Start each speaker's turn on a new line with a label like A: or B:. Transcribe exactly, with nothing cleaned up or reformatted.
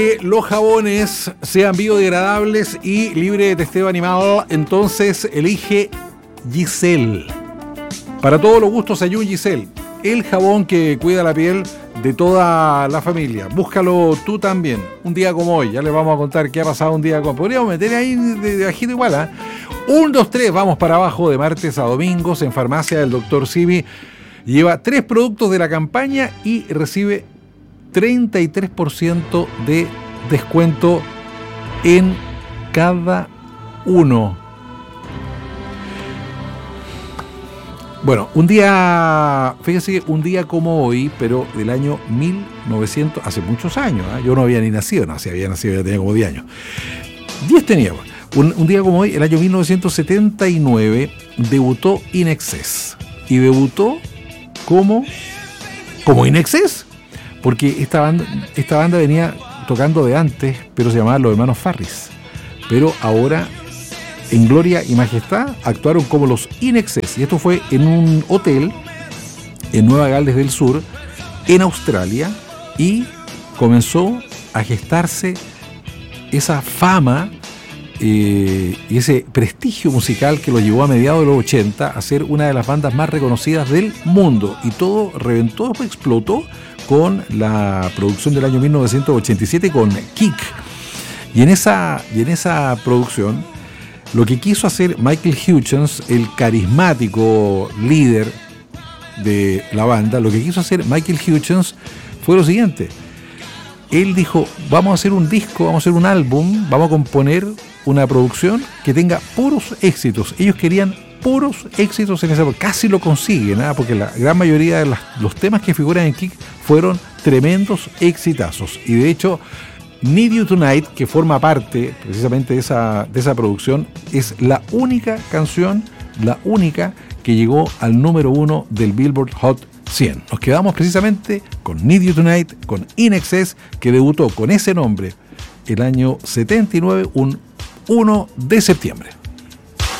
A: Que los jabones sean biodegradables y libre de testeo animal, entonces elige Giselle. Para todos los gustos hay un Giselle, el jabón que cuida la piel de toda la familia. Búscalo tú también, un día como hoy. Ya les vamos a contar qué ha pasado un día como hoy. Podríamos meter ahí de, de bajito igual, ¿eh? Un, dos, tres, vamos para abajo de martes a domingos en farmacia del doctor Simi. Lleva tres productos de la campaña y recibe treinta y tres por ciento de descuento en cada uno. Bueno, un día, fíjense, un día como hoy, pero del año mil novecientos, hace muchos años, ¿eh? Yo no había ni nacido, no, si había nacido ya tenía como diez años. diez tenía, un, un día como hoy, el año mil novecientos setenta y nueve, debutó In Excess. Y debutó como, como In Excess, porque esta banda, esta banda venía tocando de antes, pero se llamaban los hermanos Farris. Pero ahora, en gloria y majestad, actuaron como los In Excess. Y esto fue en un hotel en Nueva Gales del Sur, en Australia, y comenzó a gestarse esa fama eh, y ese prestigio musical que lo llevó a mediados de los ochenta a ser una de las bandas más reconocidas del mundo. Y todo reventó, explotó con la producción del año mil novecientos ochenta y siete con Kick. Y en esa, y en esa producción, lo que quiso hacer Michael Hutchence, el carismático líder de la banda, lo que quiso hacer Michael Hutchence fue lo siguiente. Él dijo, vamos a hacer un disco, vamos a hacer un álbum, vamos a componer una producción que tenga puros éxitos. Ellos querían puros éxitos en esa, casi lo consiguen, ¿eh? Porque la gran mayoría de las, los temas que figuran en Kick fueron tremendos exitazos. Y de hecho, Need You Tonight, que forma parte precisamente de esa, de esa producción, es la única canción, la única que llegó al número uno del Billboard Hot cien. Nos quedamos precisamente con Need You Tonight, con In Excess, que debutó con ese nombre el año setenta y nueve, un uno de septiembre.